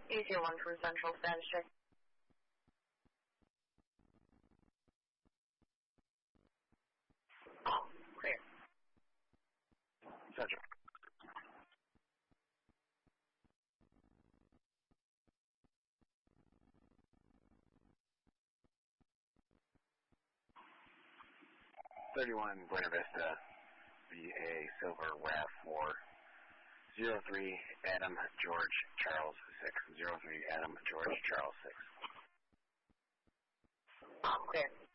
Easier one for Central status check. Clear. Central. Buena Vista, VA Silver WAF 4, 03 Adam George Charles 6, 03 Adam George Charles 6. Clear.